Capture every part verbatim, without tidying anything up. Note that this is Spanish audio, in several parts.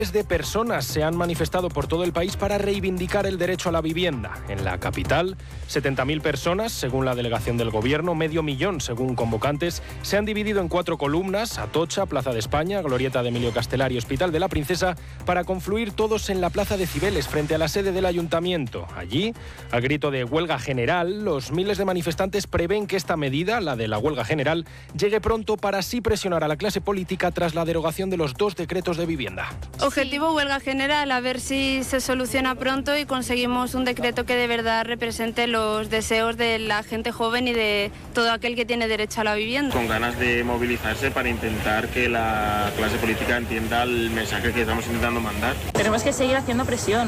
De personas se han manifestado por todo el país para reivindicar el derecho a la vivienda. En la capital, setenta mil personas, según la delegación del Gobierno, medio millón, según convocantes, se han dividido en cuatro columnas: Atocha, Plaza de España, Glorieta de Emilio Castelar y Hospital de la Princesa, para confluir todos en la Plaza de Cibeles, frente a la sede del Ayuntamiento. Allí, al grito de huelga general, los miles de manifestantes prevén que esta medida, la de la huelga general, llegue pronto para así presionar a la clase política tras la derogación de los dos decretos de vivienda. Objetivo huelga general, a ver si se soluciona pronto y conseguimos un decreto que de verdad represente los deseos de la gente joven y de todo aquel que tiene derecho a la vivienda. Con ganas de movilizarse para intentar que la clase política entienda el mensaje que estamos intentando mandar. Tenemos que seguir haciendo presión.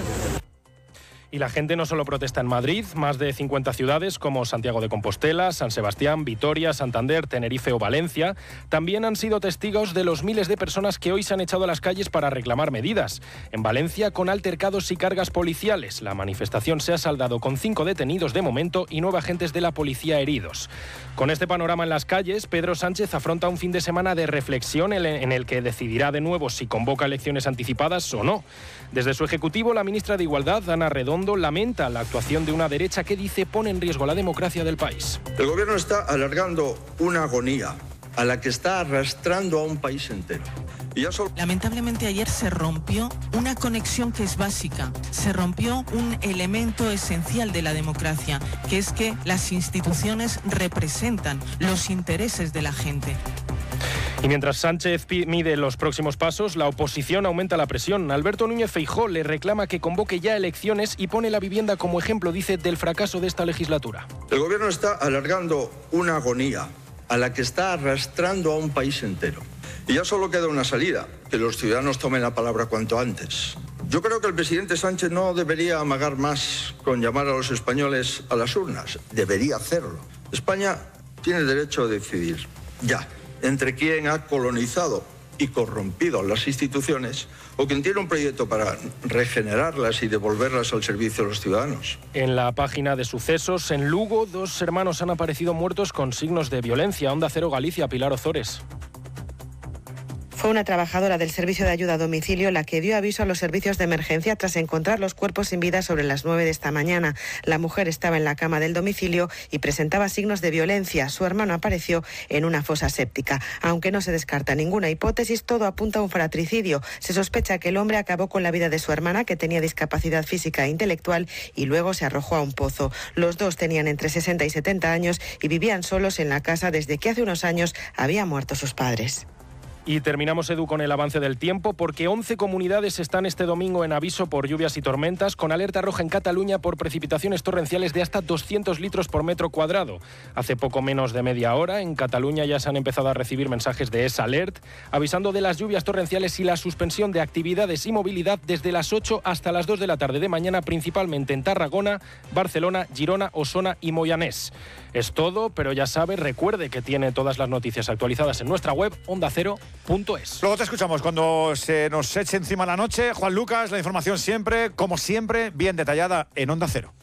Y la gente no solo protesta en Madrid, más de cincuenta ciudades como Santiago de Compostela, San Sebastián, Vitoria, Santander, Tenerife o Valencia también han sido testigos de los miles de personas que hoy se han echado a las calles para reclamar medidas. En Valencia, con altercados y cargas policiales. La manifestación se ha saldado con cinco detenidos de momento y nueve agentes de la policía heridos. Con este panorama en las calles, Pedro Sánchez afronta un fin de semana de reflexión en el que decidirá de nuevo si convoca elecciones anticipadas o no. Desde su ejecutivo, la ministra de Igualdad, Ana Redondo, lamenta la actuación de una derecha que dice pone en riesgo la democracia del país. El gobierno está alargando una agonía a la que está arrastrando a un país entero. Y ya solo... Lamentablemente ayer se rompió una conexión que es básica, se rompió un elemento esencial de la democracia, que es que las instituciones representan los intereses de la gente. Y mientras Sánchez mide los próximos pasos, la oposición aumenta la presión. Alberto Núñez Feijóo le reclama que convoque ya elecciones y pone la vivienda como ejemplo, dice, del fracaso de esta legislatura. El gobierno está alargando una agonía a la que está arrastrando a un país entero. Y ya solo queda una salida, que los ciudadanos tomen la palabra cuanto antes. Yo creo que el presidente Sánchez no debería amagar más con llamar a los españoles a las urnas. Debería hacerlo. España tiene derecho a decidir, ya, entre quien ha colonizado y corrompido las instituciones o quien tiene un proyecto para regenerarlas y devolverlas al servicio de los ciudadanos. En la página de sucesos, en Lugo, dos hermanos han aparecido muertos con signos de violencia. Onda Cero Galicia, Pilar Ozores. Fue una trabajadora del servicio de ayuda a domicilio la que dio aviso a los servicios de emergencia tras encontrar los cuerpos sin vida sobre las nueve de esta mañana. La mujer estaba en la cama del domicilio y presentaba signos de violencia. Su hermano apareció en una fosa séptica. Aunque no se descarta ninguna hipótesis, todo apunta a un fratricidio. Se sospecha que el hombre acabó con la vida de su hermana, que tenía discapacidad física e intelectual, y luego se arrojó a un pozo. Los dos tenían entre sesenta y setenta años y vivían solos en la casa desde que hace unos años habían muerto sus padres. Y terminamos, Edu, con el avance del tiempo, porque once comunidades están este domingo en aviso por lluvias y tormentas, con alerta roja en Cataluña por precipitaciones torrenciales de hasta doscientos litros por metro cuadrado. Hace poco menos de media hora, en Cataluña ya se han empezado a recibir mensajes de esa alert, avisando de las lluvias torrenciales y la suspensión de actividades y movilidad desde las ocho hasta las dos de la tarde de mañana, principalmente en Tarragona, Barcelona, Girona, Osona y Moianés. Es todo, pero ya sabe, recuerde que tiene todas las noticias actualizadas en nuestra web, onda cero punto es. Luego te escuchamos cuando se nos eche encima la noche. Juan Lucas, la información siempre, como siempre, bien detallada en Onda Cero.